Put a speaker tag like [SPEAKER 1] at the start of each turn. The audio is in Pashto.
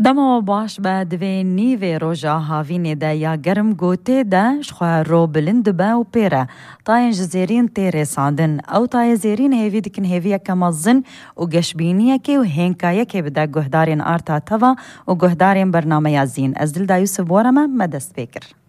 [SPEAKER 1] دما باش با دوی نیوی روژا هاوینی دا یا گرم گوته دا شخوا رو بلند با و پیره تاین جزیرین تیره ساندن او تای زیرین هیوی دکن هیوی کمازن و گشبینیه که و هنکایه که بدا گهدارین آرتا توا و گهدارین برنامه یازین از دل دا یوسف بورما مدست بکر